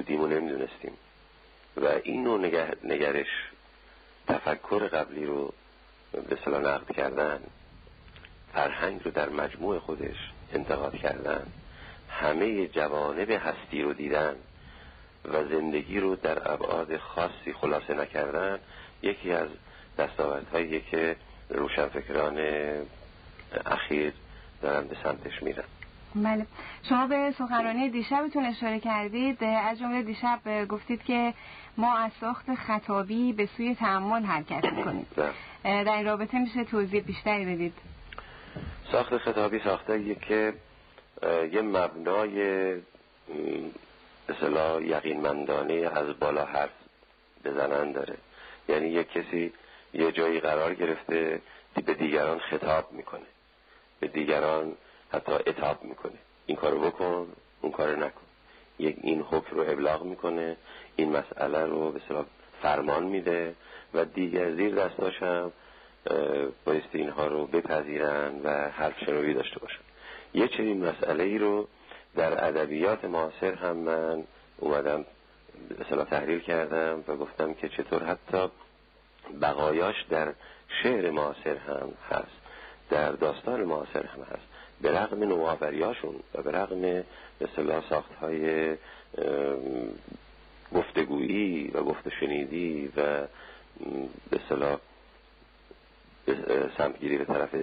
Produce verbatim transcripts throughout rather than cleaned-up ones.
بودیم و نمیدونستیم و این نوع نگر... نگرش تفکر قبلی رو به اصطلاح نقد کردن، فرهنگ رو در مجموع خودش انتقاد کردن، همه جوانب هستی رو دیدن و زندگی رو در ابعاد خاصی خلاصه نکردن، یکی از دستاوردهایی که روشنفکران اخیر دارن به سمتش میرن. بله، شما به سخنرانی دیشبتون اشاره کردید، از جمله دیشب گفتید که ما از ساخت خطابی به سوی تأمل حرکت میکنیم. در این رابطه میشه توضیح بیشتری بدید؟ ساخت خطابی ساخته‌ایه که یه مبنای اصطلاح یقینمندانه از بالا حرف بزنن داره. یعنی یک کسی یه جایی قرار گرفته به دیگران خطاب میکنه، به دیگران حتی عتاب میکنه، این کارو بکن، اون کارو نکن، یک این حکم رو ابلاغ میکنه، این مسئله رو به اصطلاح فرمان میده و دیگر زیر دستاش هم بایستی اینها رو بپذیرن و حرف شنوی داشته باشن. یه چنین مسئله ای رو در ادبیات معاصر هم من اومدم مثلا تحلیل کردم و گفتم که چطور حتی بقایاش در شعر معاصر هم هست، در داستان معاصر هم هست، به رغم نوآوریاشون و به رغم مثلا ساختهای گفتگویی و گفت شنیدی و به اصطلاح سمتگیری به طرف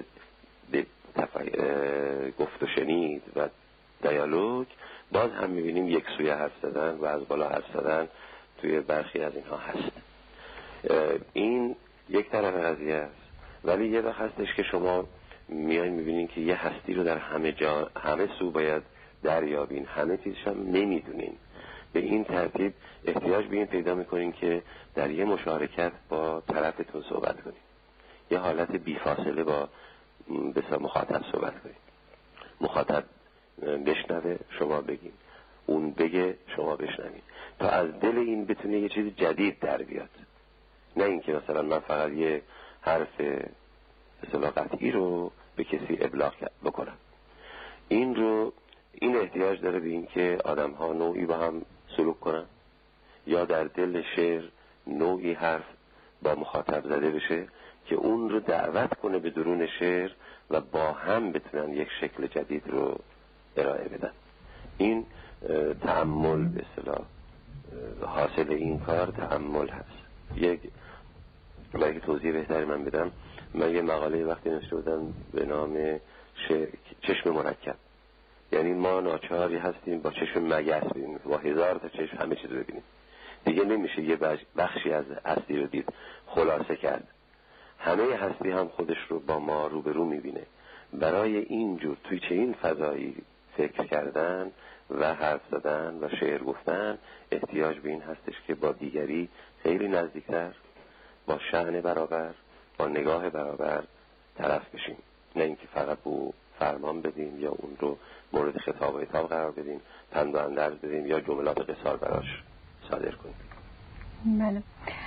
گفت و شنید و دیالوگ، باز هم میبینیم یک سویه حرف زدن و از بالا حرف زدن توی برخی از اینها هست. این یک طرف قضیه است، ولی یه وقت هستش که شما میایین میبینین که یه هستی رو در همه جا همه سو باید دریابین، همه چیزش هم نمیدونین. به این ترتیب احتیاج به این پیدا میکنین که در یه مشارکت با طرفتون صحبت کنین، یه حالت بیفاصله با بسیار مخاطب صحبت کنین، مخاطب بشنوه شما بگین، اون بگه شما بشنوین، تا از دل این بتونه یه چیز جدید در بیاد. نه اینکه مثلا من فقط یه حرف اصطلاح قطعی رو به کسی ابلاغ بکنم. این رو این احتیاج داره به این که آدم ها نوعی با هم سلوک کنن، یا در دل شعر نوعی حرف با مخاطب زده بشه که اون رو دعوت کنه به درون شعر و با هم بتونن یک شکل جدید رو ارائه بدن. این تأمل به اصطلاح حاصل این کار تأمل هست. یک برای توضیح بهتری من بدم، من یه مقاله وقتی نوشته بودم به نام چشم مرکب. یعنی ما ناچاری هستیم با چشم مگس ببینیم، با هزار تا چشم همه چیز ببینیم، دیگه نمیشه یه بخشی از هستی رو دید خلاصه کرد. همه هستی هم خودش رو با ما روبرو میبینه. برای اینجور توی چه این فضایی فکر کردن و حرف زدن و شعر گفتن احتیاج به این هستش که با دیگری خیلی نزدیکتر، با شأن برابر، با نگاه برابر طرف بشیم، نه اینکه فقط بو فرمان بدیم یا اون رو مورد خطاب و عتاب قرار بدیم، پند و اندرز بدیم یا جملات قصار براش صادر کنیم. بله.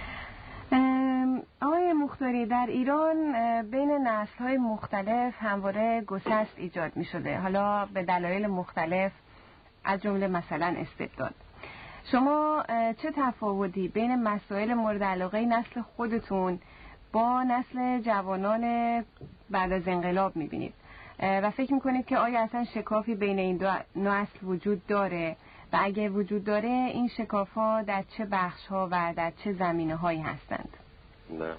آقای مختاری، در ایران بین نسل‌های مختلف همواره گسست ایجاد می‌شده، حالا به دلایل مختلف، از جمله مثلا استبداد. شما چه تفاوتی بین مسائل مورد علاقه نسل خودتون با نسل جوانان بعد از انقلاب می‌بینید و فکر می‌کنید که آیا اصلا شکافی بین این دو نسل وجود داره و اگه وجود داره این شکاف‌ها در چه بخش‌ها و در چه زمینه‌هایی هستند؟ نه،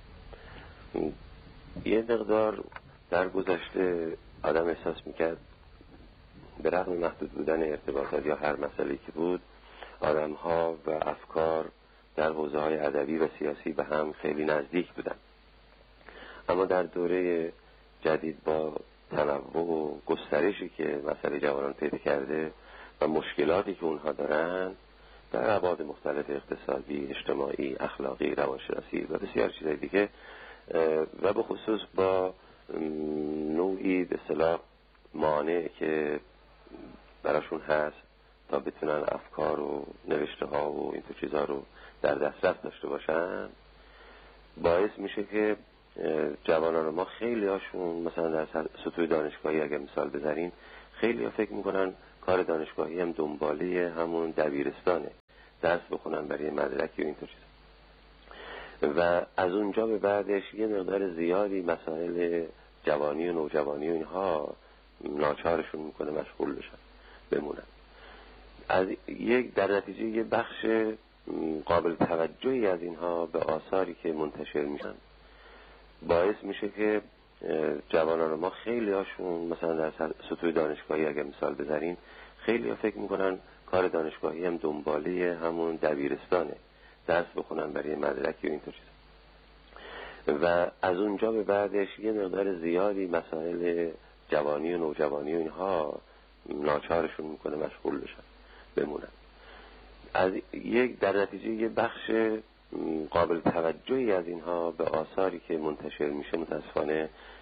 یه مقدار در گذشته آدم احساس میکرد به رغم محدود بودن ارتباطات یا هر مسئله که بود، آدم ها و افکار در حوزه های ادبی و سیاسی به هم خیلی نزدیک بودن. اما در دوره جدید با تنوع و گسترشی که مسئله جوانان پیدا کرده و مشکلاتی که اونها دارن در ابعاد مختلف اقتصادی، اجتماعی، اخلاقی، روانشناسی و بسیار چیزهای دیگه، و به خصوص با نوعی به اصطلاح مانع که براشون هست تا بتونن افکار و نوشته ها و این تو چیزها رو در دسترس داشته باشن، باعث میشه که جوانان ما خیلی هاشون مثلا در سطوح دانشگاهی اگر مثال بزنین، خیلی ها فکر میکنن کار دانشگاهی هم دنباله همون دبیرستانه، درس بخونن برای مدرکی و اینطور چیزا. و از اونجا به بعدش یه مقدار زیادی مسائل جوانی و نوجوانی و اینها ناچارشون میکنه مشغول بشن بمونن. از یک در نتیجه یه بخش قابل توجهی از اینها به آثاری که منتشر میشن باعث میشه که جوانان ما خیلی هاشون مثلا در سطوح دانشگاهی اگر مثال بذاریم خیلی ها فکر میکنن کار دانشگاهی هم دنباله همون دبیرستانه، درس بخونن برای مدرکی و اینطور چیزا. و از اونجا به بعدش یه مقدار زیادی مسائل جوانی و نوجوانی و اینها ناچارشون میکنه مشغول بشن بمونن. از یک در نتیجه یه بخش قابل توجهی از اینها به آثاری که منتشر میشه متاسفانه